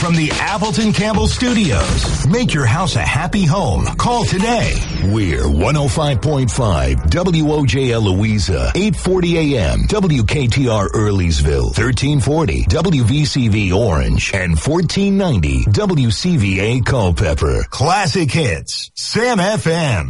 from the Appleton Campbell Studios. Make your house a happy home. Call today. We're 105.5 WOJL Louisa, 840 AM, WKTR Earlysville, 1340 WVCV Orange, and 1490 WCVA Culpeper. Classic hits. Sam FM.